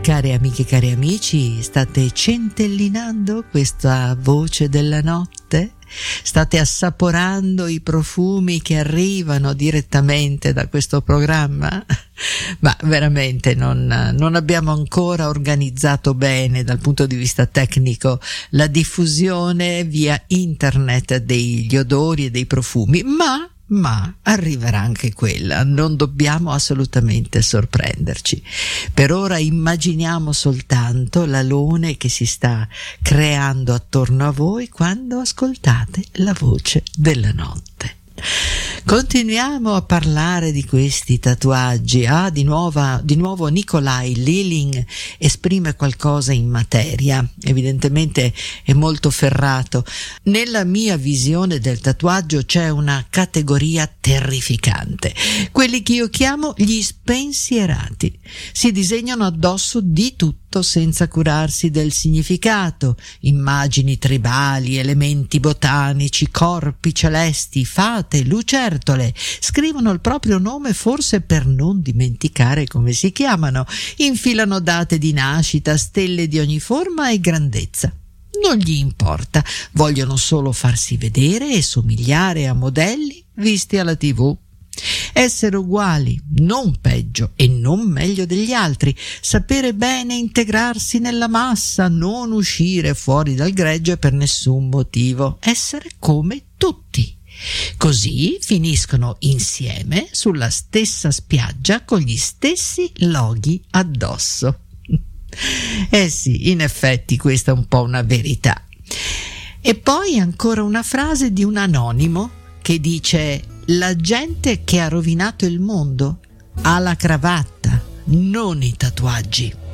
Care amiche e cari amici, state centellinando questa voce della notte? State assaporando i profumi che arrivano direttamente da questo programma? Ma veramente non abbiamo ancora organizzato bene dal punto di vista tecnico la diffusione via internet degli odori e dei profumi, ma arriverà anche quella, non dobbiamo assolutamente sorprenderci. Per ora immaginiamo soltanto l'alone che si sta creando attorno a voi quando ascoltate la voce della notte. Continuiamo a parlare di questi tatuaggi. Di nuovo Nikolaj Liling esprime qualcosa in materia, evidentemente è molto ferrato. Nella mia visione del tatuaggio c'è una categoria terrificante, quelli che io chiamo gli spensierati. Si disegnano addosso di tutto senza curarsi del significato: immagini tribali, elementi botanici, corpi celesti, fate, lucertole. Scrivono il proprio nome forse per non dimenticare come si chiamano, infilano date di nascita, stelle di ogni forma e grandezza. Non gli importa, vogliono solo farsi vedere e somigliare a modelli visti alla TV. Essere uguali, non peggio e non meglio degli altri, sapere bene integrarsi nella massa, non uscire fuori dal gregge per nessun motivo, essere come tutti. Così finiscono insieme sulla stessa spiaggia con gli stessi loghi addosso. Sì, in effetti questa è un po' una verità. E poi ancora una frase di un anonimo che dice: la gente che ha rovinato il mondo ha la cravatta, non i tatuaggi.